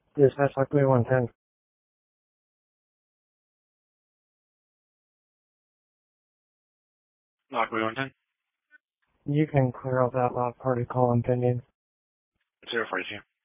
Dispatch Luckily 110. Lockwood 110. You can clear out that last party call and pending. 042.